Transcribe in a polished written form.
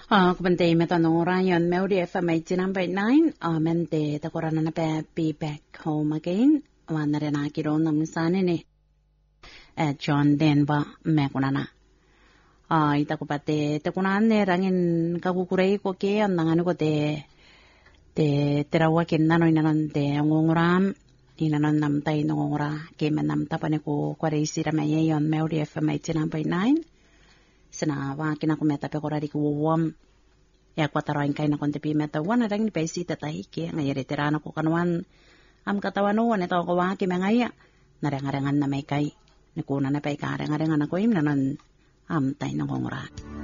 Kubante metanora yon Melody FM 89.9. Mente takorana na be back home again. Wanare na kiro namusane ne. John Denver mekunana. Ita kubate tekunane rangin kakukurei ko ke anangane ko te terawa kinano inanon te ngongoram inanon namtay ngongora ke manamta pane ko kwareisi ramaye yon Melody FM 89.9. Sana wa kina kumeta pe korari ku wom ya kwataroin kai na konte pi meta wana rang ni pesi tatahi ke ngayere terana ko kanwan am katawano wane to ko wa ki mangaya narangarangan na may kai ni kuna na pe karangarangan na ko im nanon am tay nangongora.